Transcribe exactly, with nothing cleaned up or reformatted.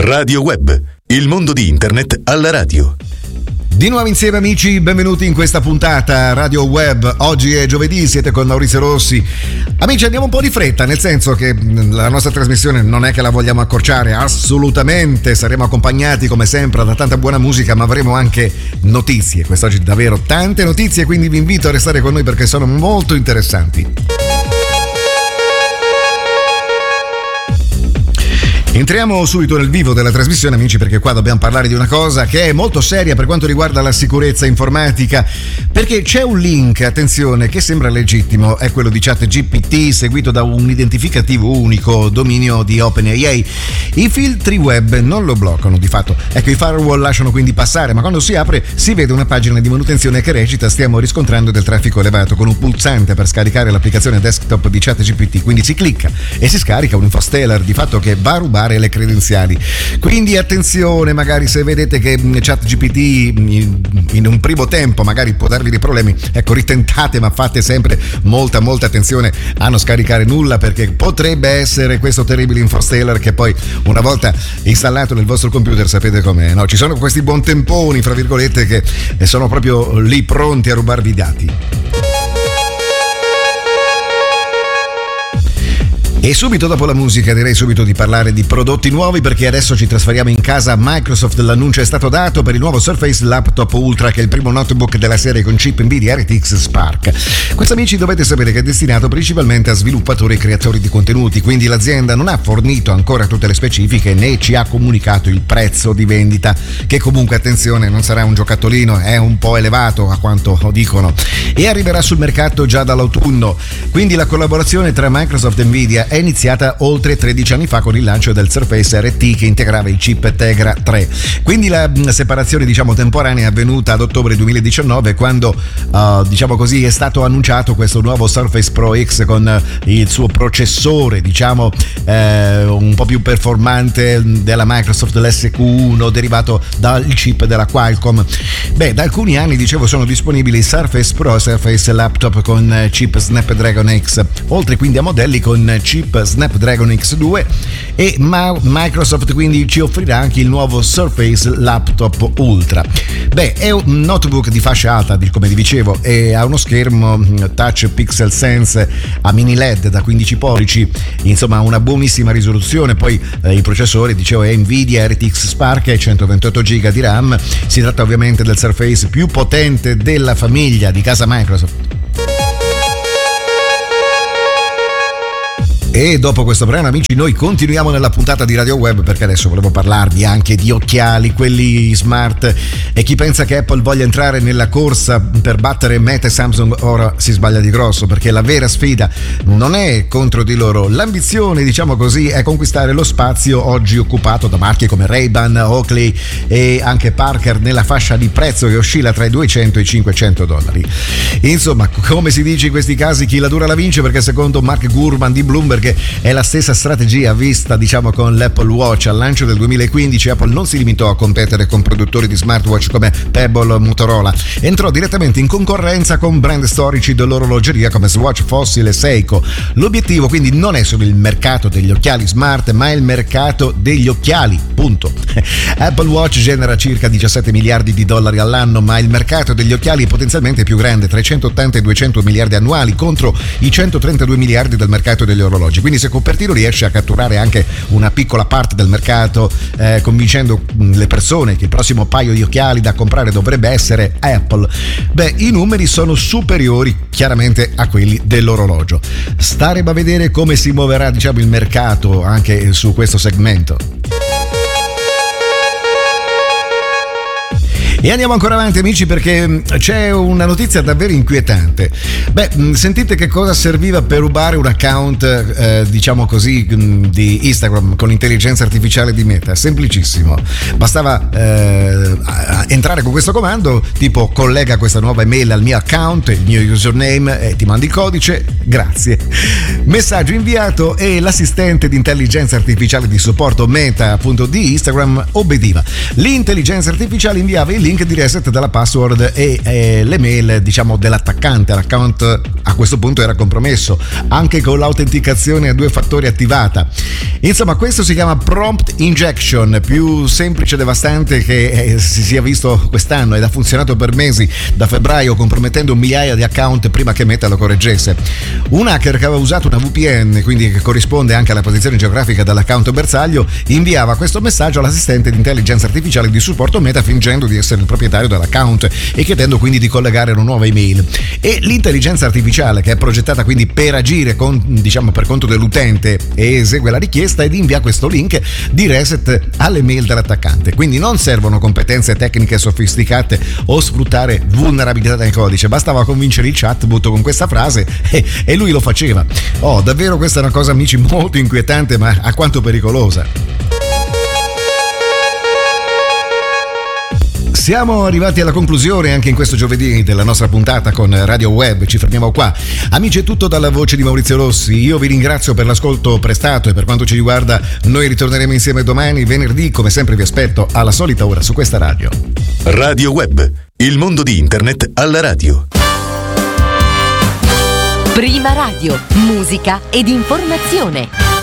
Radio Web, il mondo di Internet alla radio. Di nuovo insieme amici, benvenuti in questa puntata Radio Web. Oggi è giovedì, siete con Maurizio Rossi. Amici, andiamo un po' di fretta, nel senso che la nostra trasmissione non è che la vogliamo accorciare, assolutamente. Saremo accompagnati come sempre da tanta buona musica, ma avremo anche notizie. Quest'oggi davvero tante notizie, quindi vi invito a restare con noi perché sono molto interessanti. Entriamo subito nel vivo della trasmissione, amici, perché qua dobbiamo parlare di una cosa che è molto seria per quanto riguarda la sicurezza informatica, perché c'è un link, attenzione, che sembra legittimo, è quello di ChatGPT, seguito da un identificativo unico, dominio di OpenAI. I filtri web non lo bloccano di fatto, ecco, i firewall lasciano quindi passare, ma quando si apre si vede una pagina di manutenzione che recita: stiamo riscontrando del traffico elevato, con un pulsante per scaricare l'applicazione desktop di ChatGPT, quindi si clicca e si scarica un infosteller di fatto che va a rubare le credenziali. Quindi attenzione, magari se vedete che ChatGPT in un primo tempo magari può darvi dei problemi, ecco, ritentate, ma fate sempre molta molta attenzione a non scaricare nulla, perché potrebbe essere questo terribile infosteller che poi una volta installato nel vostro computer sapete com'è, no? Ci sono questi buontemponi fra virgolette che sono proprio lì pronti a rubarvi i dati. E subito dopo la musica direi subito di parlare di prodotti nuovi, perché adesso ci trasferiamo in casa Microsoft. L'annuncio è stato dato per il nuovo Surface Laptop Ultra, che è il primo notebook della serie con chip Nvidia R T X Spark. Questo, amici, dovete sapere che è destinato principalmente a sviluppatori e creatori di contenuti, quindi l'azienda non ha fornito ancora tutte le specifiche né ci ha comunicato il prezzo di vendita, che comunque, attenzione, non sarà un giocattolino, è un po' elevato a quanto dicono, e arriverà sul mercato già dall'autunno. Quindi la collaborazione tra Microsoft e Nvidia è iniziata oltre tredici anni fa con il lancio del Surface R T, che integrava il chip Tegra tre. Quindi la separazione, diciamo, temporanea è avvenuta ad ottobre duemiladiciannove, quando uh, diciamo così è stato annunciato questo nuovo Surface Pro X con il suo processore, diciamo eh, un po' più performante della Microsoft, l'S Q uno, derivato dal chip della Qualcomm. Beh, da alcuni anni, dicevo, sono disponibili Surface Pro e Surface Laptop con chip Snapdragon X, oltre quindi a modelli con chip Snapdragon X due, e Microsoft quindi ci offrirà anche il nuovo Surface Laptop Ultra. Beh, è un notebook di fascia alta, come vi dicevo, e ha uno schermo touch Pixel Sense a mini L E D da quindici pollici, insomma una buonissima risoluzione. Poi eh, il processore, dicevo, è Nvidia R T X Spark e centoventotto giga di RAM. Si tratta ovviamente del Surface più potente della famiglia di casa Microsoft. E dopo questo brano, amici, noi continuiamo nella puntata di Radio Web, perché adesso volevo parlarvi anche di occhiali, quelli smart. E chi pensa che Apple voglia entrare nella corsa per battere Meta e Samsung ora si sbaglia di grosso, perché la vera sfida non è contro di loro. L'ambizione, diciamo così, è conquistare lo spazio oggi occupato da marche come Ray-Ban, Oakley e anche Parker, nella fascia di prezzo che oscilla tra i duecento e i cinquecento dollari. Insomma, come si dice in questi casi, chi la dura la vince, perché secondo Mark Gurman di Bloomberg è la stessa strategia vista, diciamo, con l'Apple Watch. Al lancio del duemilaquindici Apple non si limitò a competere con produttori di smartwatch come Pebble o Motorola, entrò direttamente in concorrenza con brand storici dell'orologeria come Swatch, Fossil e Seiko. L'obiettivo quindi non è solo il mercato degli occhiali smart, ma il mercato degli occhiali, punto. Apple Watch genera circa diciassette miliardi di dollari all'anno, ma il mercato degli occhiali è potenzialmente più grande, tra i centottanta e i duecento miliardi annuali contro i centotrentadue miliardi del mercato degli orologi. Quindi se Cupertino riesce a catturare anche una piccola parte del mercato, eh, convincendo le persone che il prossimo paio di occhiali da comprare dovrebbe essere Apple, beh, i numeri sono superiori chiaramente a quelli dell'orologio. Staremo a vedere come si muoverà, diciamo, il mercato anche su questo segmento. E andiamo ancora avanti, amici, perché c'è una notizia davvero inquietante. Beh, sentite che cosa serviva per rubare un account, eh, diciamo così, di Instagram con l'intelligenza artificiale di Meta. Semplicissimo. Bastava eh, entrare con questo comando, tipo collega questa nuova email al mio account, il mio username, e ti mandi il codice, grazie. Messaggio inviato e l'assistente di intelligenza artificiale di supporto Meta, appunto, di Instagram obbediva. L'intelligenza artificiale inviava il link di reset della password e eh, le mail, diciamo, dell'attaccante. L'account a questo punto era compromesso, anche con l'autenticazione a due fattori attivata. Insomma, questo si chiama prompt injection, più semplice e devastante che eh, si sia visto quest'anno, ed ha funzionato per mesi, da febbraio, compromettendo migliaia di account prima che Meta lo correggesse. Un hacker che aveva usato una V P N, quindi che corrisponde anche alla posizione geografica dell'account bersaglio, inviava questo messaggio all'assistente di intelligenza artificiale di supporto Meta fingendo di essere il proprietario dell'account e chiedendo quindi di collegare una nuova email. E l'intelligenza artificiale, che è progettata quindi per agire con, diciamo, per conto dell'utente, e esegue la richiesta ed invia questo link di reset alle mail dell'attaccante. Quindi non servono competenze tecniche sofisticate o sfruttare vulnerabilità nel codice, bastava convincere il chatbot con questa frase e, e lui lo faceva. Oh, davvero questa è una cosa, amici, molto inquietante, ma a quanto pericolosa. Siamo arrivati alla conclusione anche in questo giovedì della nostra puntata con Radio Web. Ci fermiamo qua. Amici, è tutto dalla voce di Maurizio Rossi. Io vi ringrazio per l'ascolto prestato e per quanto ci riguarda noi ritorneremo insieme domani, venerdì. Come sempre vi aspetto alla solita ora su questa radio. Radio Web, il mondo di internet alla radio. Prima radio, musica ed informazione.